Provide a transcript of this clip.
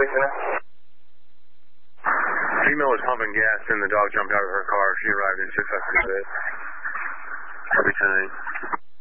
Female was pumping gas and the dog jumped out of her car. She arrived at 6 after 6. Copy 10.